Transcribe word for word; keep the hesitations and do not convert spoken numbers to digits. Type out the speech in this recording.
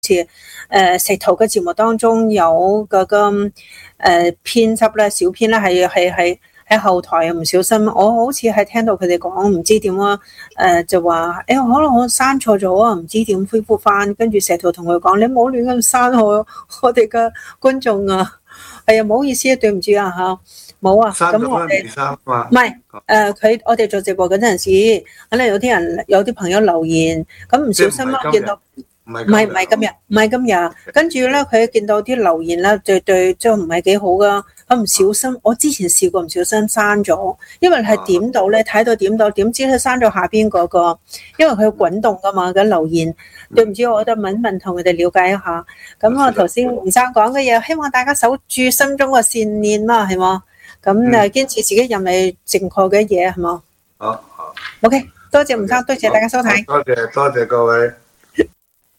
誒、呃、石頭嘅節目當中有嗰、嗰個誒、呃、編輯咧，小編咧係係係喺後台唔小心，我好似係聽到佢哋講唔知點啊，誒、呃、就話誒、欸、可能我刪錯咗啊，唔知點恢復翻，跟住石頭同佢講你唔好亂咁刪我我哋嘅觀眾啊，係啊，唔好意思啊，對唔住啊嚇，冇啊，咁我哋唔係誒佢我哋做直播嗰陣時，可能有啲人有啲朋友留言，咁唔小心啊見到。唔係唔係今日，唔係今日，跟住咧佢見到啲留言咧，對對，即係唔係幾好噶。佢唔小心，我之前試過唔小心刪咗，因為係點到咧，睇到點到，點知佢刪咗下邊嗰個，因為佢滾動噶嘛，咁留言。對唔住，我覺得問問同佢哋了解一下。咁我頭先吳生講嘅嘢，希望大家守住心中嘅善念啦，係嘛？咁誒堅持自己認為正確嘅嘢，係嘛？ 好好。 OK，多謝吳生，多謝大家收睇。 多謝多謝各位。